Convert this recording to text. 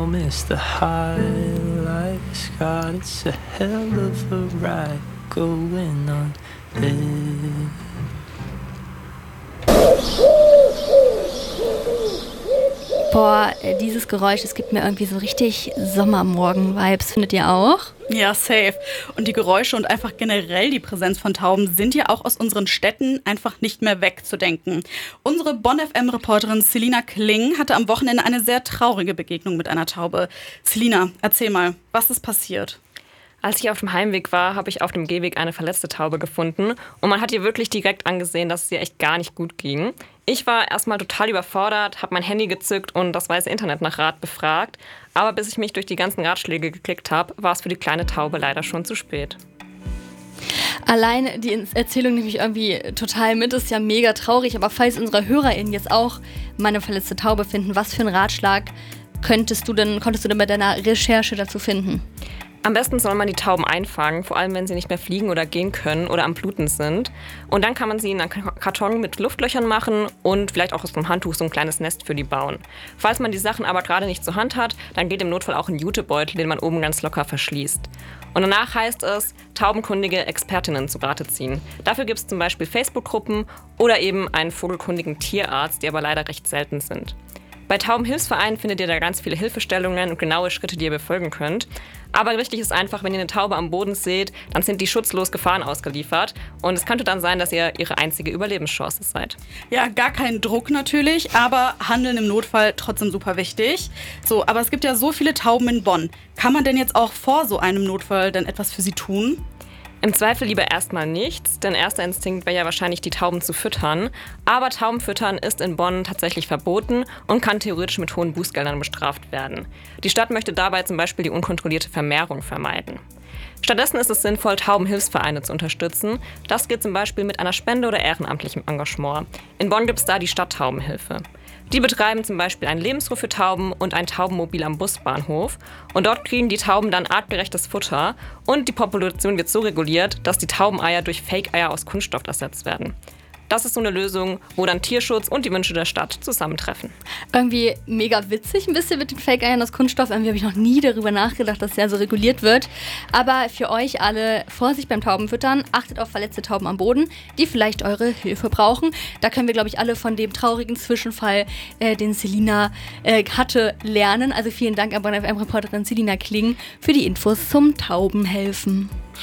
Mr. Highlight Scott, it's a hell of a ride going on there. Boah, dieses Geräusch, es gibt mir irgendwie so richtig Sommermorgen-Vibes, findet ihr auch? Ja, safe. Und die Geräusche und einfach generell die Präsenz von Tauben sind ja auch aus unseren Städten einfach nicht mehr wegzudenken. Unsere Bonn-FM-Reporterin Selina Kling hatte am Wochenende eine sehr traurige Begegnung mit einer Taube. Selina, erzähl mal, was ist passiert? Als ich auf dem Heimweg war, habe ich auf dem Gehweg eine verletzte Taube gefunden. Und man hat ihr wirklich direkt angesehen, dass es ihr echt gar nicht gut ging. Ich war erstmal total überfordert, habe mein Handy gezückt und das weiße Internet nach Rat befragt. Aber bis ich mich durch die ganzen Ratschläge geklickt habe, war es für die kleine Taube leider schon zu spät. Allein die Erzählung nehme ich irgendwie total mit, ist ja mega traurig. Aber falls unsere HörerInnen jetzt auch mal eine verletzte Taube finden, was für einen Ratschlag konntest du denn bei deiner Recherche dazu finden? Am besten soll man die Tauben einfangen, vor allem wenn sie nicht mehr fliegen oder gehen können oder am Bluten sind. Und dann kann man sie in einen Karton mit Luftlöchern machen und vielleicht auch aus einem Handtuch so ein kleines Nest für die bauen. Falls man die Sachen aber gerade nicht zur Hand hat, dann geht im Notfall auch ein Jutebeutel, den man oben ganz locker verschließt. Und danach heißt es, taubenkundige Expertinnen zu Rate ziehen. Dafür gibt es zum Beispiel Facebook-Gruppen oder eben einen vogelkundigen Tierarzt, die aber leider recht selten sind. Bei Taubenhilfsvereinen findet ihr da ganz viele Hilfestellungen und genaue Schritte, die ihr befolgen könnt. Aber wichtig ist einfach, wenn ihr eine Taube am Boden seht, dann sind die schutzlos Gefahren ausgeliefert. Und es könnte dann sein, dass ihr ihre einzige Überlebenschance seid. Ja, gar kein Druck natürlich, aber Handeln im Notfall trotzdem super wichtig. So, aber es gibt ja so viele Tauben in Bonn. Kann man denn jetzt auch vor so einem Notfall denn etwas für sie tun? Im Zweifel lieber erstmal nichts, denn erster Instinkt wäre ja wahrscheinlich, die Tauben zu füttern. Aber Taubenfüttern ist in Bonn tatsächlich verboten und kann theoretisch mit hohen Bußgeldern bestraft werden. Die Stadt möchte dabei zum Beispiel die unkontrollierte Vermehrung vermeiden. Stattdessen ist es sinnvoll, Taubenhilfsvereine zu unterstützen. Das geht zum Beispiel mit einer Spende oder ehrenamtlichem Engagement. In Bonn gibt es da die Stadttaubenhilfe. Die betreiben zum Beispiel einen Lebensruh für Tauben und ein Taubenmobil am Busbahnhof. Und dort kriegen die Tauben dann artgerechtes Futter. Und die Population wird so reguliert, dass die Taubeneier durch Fake-Eier aus Kunststoff ersetzt werden. Das ist so eine Lösung, wo dann Tierschutz und die Wünsche der Stadt zusammentreffen. Irgendwie mega witzig ein bisschen mit den Fake-Eiern aus Kunststoff. Irgendwie habe ich noch nie darüber nachgedacht, dass es ja so reguliert wird. Aber für euch alle, Vorsicht beim Taubenfüttern. Achtet auf verletzte Tauben am Boden, die vielleicht eure Hilfe brauchen. Da können wir, glaube ich, alle von dem traurigen Zwischenfall, den Selina hatte, lernen. Also vielen Dank an Bonn FM-Reporterin Selina Kling für die Infos zum Taubenhelfen.